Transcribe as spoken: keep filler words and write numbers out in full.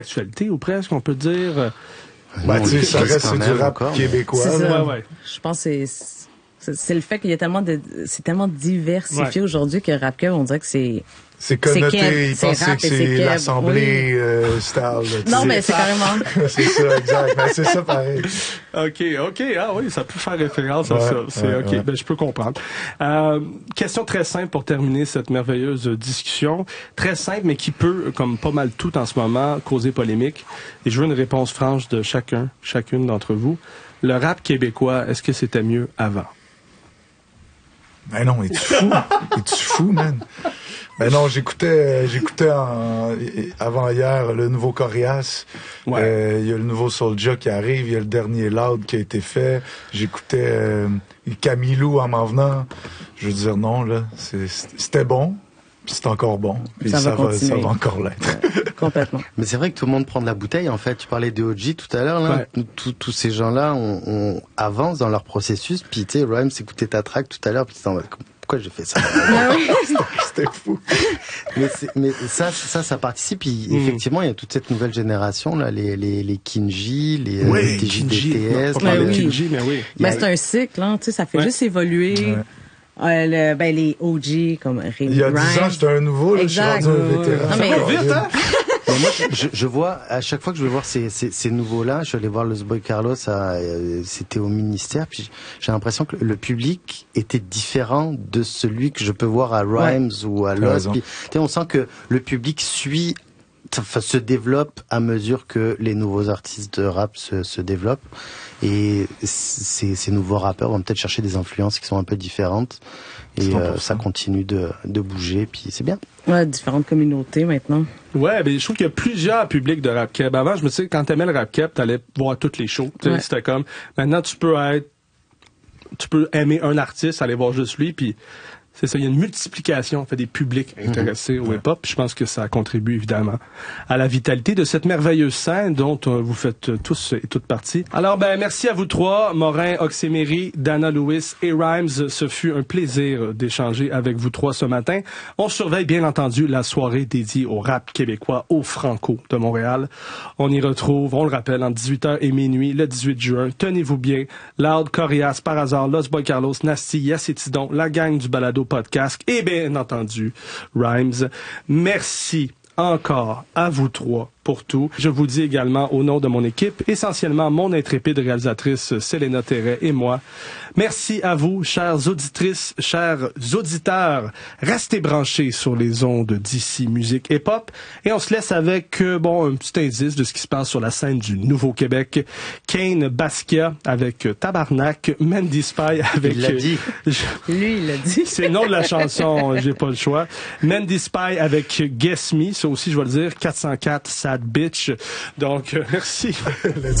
Actualité ou presque, on peut dire. Ben, tu sais, ça reste du rap encore, québécois. C'est ça. Ouais, ouais. Je pense que c'est, c'est, c'est le fait qu'il y a tellement de, c'est tellement diversifié ouais. aujourd'hui que Rap Kev, on dirait que c'est, c'est connoté, c'est il pense que c'est l'Assemblée oui. euh, style. Non, mais c'est carrément. C'est ça, exact. Ben, c'est ça pareil. OK, OK. Ah oui, ça peut faire référence ouais, à ça. C'est ouais, OK, ouais. ben je peux comprendre. Euh, question très simple pour terminer cette merveilleuse discussion. Très simple, mais qui peut, comme pas mal tout en ce moment, causer polémique. Et je veux une réponse franche de chacun, chacune d'entre vous. Le rap québécois, est-ce que c'était mieux avant? Ben non, es-tu fou? Es-tu fou, man? Ben non, j'écoutais, j'écoutais en, avant hier le nouveau Corias. Il ouais. euh, y a le nouveau Soulja qui arrive. Il y a le dernier Loud qui a été fait. J'écoutais euh, Camilou en m'en venant. Je veux dire non là, c'est, c'était bon. Puis c'est encore bon. Puis ça, ça, va, ça va encore l'être. Ouais, complètement. Mais c'est vrai que tout le monde prend de la bouteille, en fait. Tu parlais de O G tout à l'heure, là. Ouais. Tous ces gens-là, on, on avance dans leur processus. Puis, tu sais, Rhymes écoutait ta track tout à l'heure. Puis, t'en vas, pourquoi j'ai fait ça? C'était fou. mais, mais ça, ça, ça participe. Puis, mm. effectivement, il y a toute cette nouvelle génération, là. Les, les, les Kinji, les, oui, les J D T S. Mais oui. Kinji, mais oui. Mais a... c'est un cycle, hein. Tu sais, ça fait ouais. juste évoluer. Ouais. Euh, le, ben, les O G, comme Rémi Il y a dix ans, j'étais un nouveau, là, exact. Je suis rendu un vétéran. Non, mais... Ça va vite, hein? Mais moi, je, je vois, à chaque fois que je vais voir ces, ces, ces nouveaux-là, je suis allé voir Los Boy Carlos, à, euh, c'était au ministère, puis j'ai l'impression que le public était différent de celui que je peux voir à Rhymes ouais. ou à Los. Puis, on sent que le public suit, se développe à mesure que les nouveaux artistes de rap se, se développent. Et ces, ces nouveaux rappeurs vont peut-être chercher des influences qui sont un peu différentes. Et euh, ça continue de, de bouger, puis c'est bien. Ouais, différentes communautés maintenant. Ouais, ben je trouve qu'il y a plusieurs publics de rap keb. Avant, je me disais, quand t'aimais le rap keb, t'allais voir toutes les shows. Ouais. C'était comme, maintenant tu peux être, tu peux aimer un artiste, aller voir juste lui, puis c'est ça, il y a une multiplication en fait, des publics intéressés mmh. au hip-hop. Je pense que ça contribue évidemment à la vitalité de cette merveilleuse scène dont euh, vous faites euh, tous et toutes partie. Alors, ben merci à vous trois, Morin, Oxéméry, Dana Lewis et Rhymes. Ce fut un plaisir d'échanger avec vous trois ce matin. On surveille bien entendu la soirée dédiée au rap québécois au Franco de Montréal. On y retrouve, on le rappelle, entre dix-huit heures et minuit, le dix-huit juin. Tenez-vous bien. Loud, Corias, Par hasard, Los Boy Carlos, Nasty, Yacétidon, la gang du Balado Podcast et bien entendu Rhymes. Merci encore à vous trois pour tout. Je vous dis également au nom de mon équipe, essentiellement mon intrépide réalisatrice Selena Terret et moi. Merci à vous, chères auditrices, chers auditeurs. Restez branchés sur les ondes d'ici Musique et Pop. Et on se laisse avec, euh, bon, un petit indice de ce qui se passe sur la scène du Nouveau-Québec. Kane Basquiat avec euh, Tabarnak. Mandy Spy avec... Il l'a dit. Euh, je... Lui, il l'a dit. C'est le nom de la chanson, j'ai pas le choix. Mandy Spy avec Guess Me. Ça aussi, je vais le dire. quatre cent quatre, Sad Bitch. Donc, euh, merci.